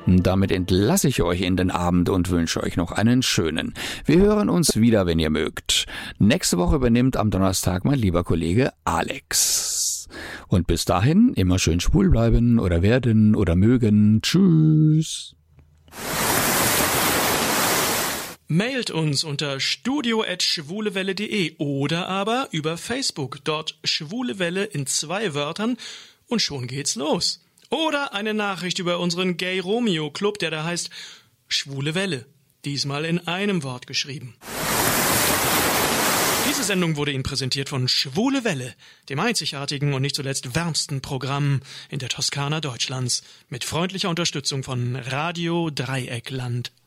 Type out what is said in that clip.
Damit entlasse ich euch in den Abend und wünsche euch noch einen schönen. Wir hören uns wieder, wenn ihr mögt. Nächste Woche übernimmt am Donnerstag mein lieber Kollege Alex. Und bis dahin immer schön schwul bleiben oder werden oder mögen. Tschüss. Mailt uns unter studio@schwulewelle.de oder aber über Facebook, dort Schwule Welle in 2 Wörtern und schon geht's los. Oder eine Nachricht über unseren Gay Romeo Club, der da heißt Schwule Welle, diesmal in einem Wort geschrieben. Diese Sendung wurde Ihnen präsentiert von Schwule Welle, dem einzigartigen und nicht zuletzt wärmsten Programm in der Toskana Deutschlands, mit freundlicher Unterstützung von Radio Dreieckland.